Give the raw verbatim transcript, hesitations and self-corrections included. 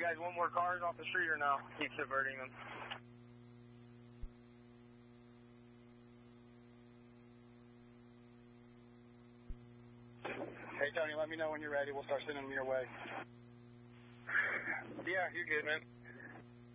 guys want more cars off the street or no? Keep subverting them. Hey, Tony, let me know when you're ready. We'll start sending them your way. Yeah, you're good, man.